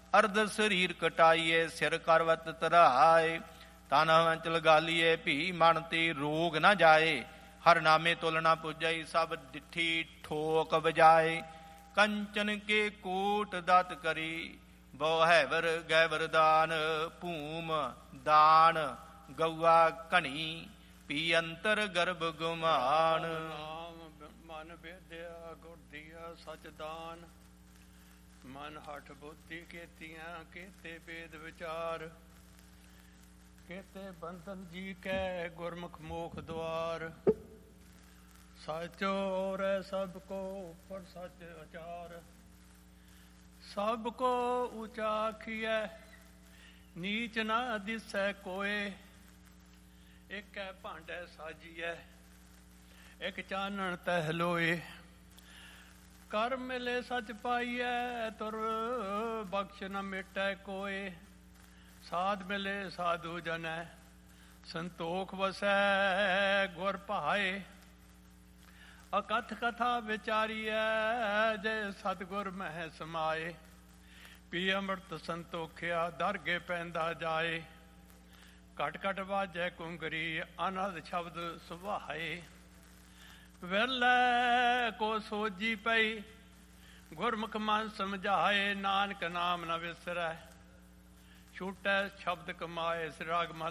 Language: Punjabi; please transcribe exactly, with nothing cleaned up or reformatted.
ਅਰਧ ਸਰੀਰ ਕਟਾਈਏ ਸਿਰ ਕਰਵਤ ਧਰਾਏ। ਤਨ ਚਲ ਗਾਲੀਏ ਭੀ ਮਨ ਤੇ ਰੋਗ ਨਾ ਜਾਏ। ਹਰ ਨਾਮੇ ਤੁਲ ਨਾ ਪੁੱਜਈ ਸਭ ਡਿੱਠੀ ਠੋਕ ਵਜਾਏ। ਕੰਚਨ ਕੇ ਕੋਟ ਦਤ ਕਰੀ ਬਹੁ ਹੈਵਰ ਗੈਵਰ ਦਾਨ। ਭੂਮ ਦਾਨ ਗਊਆ ਘਣੀ ਪੀ ਅੰਤਰ ਗਰਭ ਗੁਮਾਨ। ਮਨ ਬੇਦਿਆ ਗੁਰ ਦੀਆ ਸਚ ਦਾਨ। ਮਨ ਹਠ ਬੁੱਧੀ ਕੇਤੀਆਂ ਕੇਤੇ ਬੇਦ ਵਿਚਾਰ। ਕੇਤੇ ਬੰਧਨ ਜੀ ਕੈ ਗੁਰਮੁਖ ਮੋਖ ਦੁਆਰ। ਸਚ ਔਰੈ ਸਭ ਕੋ ਪਰ ਸਚ ਅਚਾਰ। ਸਭ ਕੋ ਊਚਾ ਆਖੀਐ ਨੀਚ ਨਾ ਦਿਸੈ ਕੋਏ। ਇੱਕ ਹੈ ਭਾਂਡੈ ਸਾਜੀਐ ਇੱਕ ਚਾਨਣ ਤਹਿ ਲੋਏ। ਕਰ ਮਿਲੇ ਸਚ ਪਾਈਐ ਤੁਰ ਬਖਸ਼ ਨ ਮਿਟੈ ਕੋਏ। ਸਾਧ ਮਿਲੇ ਸਾਧੂ ਜਨੈ ਸੰਤੋਖ ਵਸੈ ਗੁਰ ਭਾਏ। ਅਕਥ ਕਥਾ ਵਿਚਾਰੀਐ ਜੇ ਸਤਿਗੁਰ ਮਹਿ ਸਮਾਏ। ਪੀ ਅੰਮ੍ਰਿਤ ਸੰਤੋਖਿਆ ਦਰਗੇ ਪੈਂਦਾ ਜਾਏ। ਘਟ ਘਟ ਵਾਜੈ ਕੁੰਗਰੀ ਅਨਹਦ ਸ਼ਬਦ ਸੁਭਾਏ। ਵਿਰਲੇ ਕੋ ਸੋਜੀ ਪਈ ਗੁਰਮੁਖ ਮਨ ਸਮਝਾਏ। ਨਾਨਕ ਨਾਮ ਨ ਵਿਸਰੈ ਛੂਟੈ ਸ਼ਬਦ ਕਮਾਏ। ਸਿਰਾਗ ਮਹਲਾ